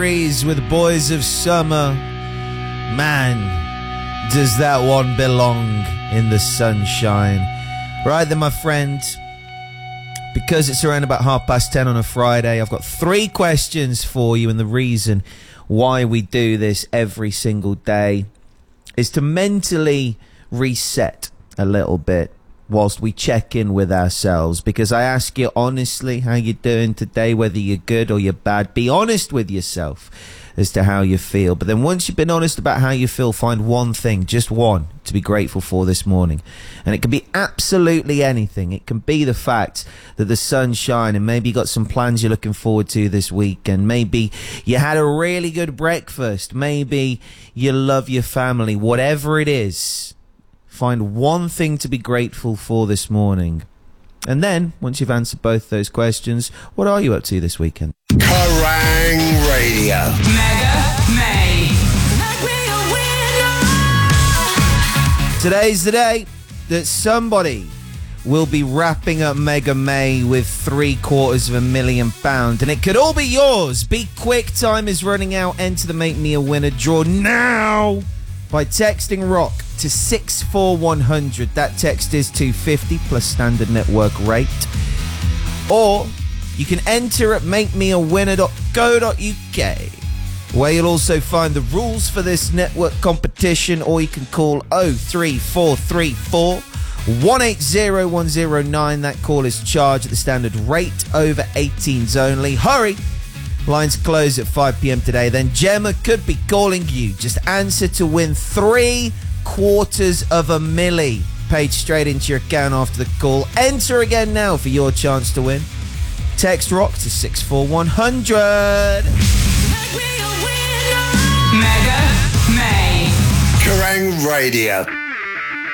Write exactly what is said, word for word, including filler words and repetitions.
With the boys of summer. Man, does that one belong in the sunshine. Right then, my friend, because it's around about half past ten on a Friday, I've got three questions for you, and the reason why we do this every single day is to mentally reset a little bit whilst we check in with ourselves, because I ask you honestly how you're doing today, whether you're good or you're bad. Be honest with yourself as to how you feel. But then once you've been honest about how you feel, find one thing, just one, to be grateful for this morning. And it can be absolutely anything. It can be the fact that the sun's shining. Maybe you got some plans you're looking forward to this weekend. Maybe you had a really good breakfast. Maybe you love your family. Whatever it is, find one thing to be grateful for this morning. And then, once you've answered both those questions, what are you up to this weekend? Kerrang Radio. Mega May. Today's the day that somebody will be wrapping up Mega May with three quarters of a million pounds. And it could all be yours. Be quick, time is running out. Enter the Make Me a Winner draw now by texting ROCK to six four one hundred. That text is two fifty plus standard network rate. Or you can enter at make me a winner dot co dot uk, where you'll also find the rules for this network competition, or you can call oh three four three four, one eight zero one zero nine. That call is charged at the standard rate, over eighteens only. Hurry! Lines close at five p.m. today. Then Gemma could be calling you. Just answer to win three quarters of a milli paid straight into your account after the call. Enter again now for your chance to win. Text ROCK to six four one hundred. Mega May. Kerrang Radio.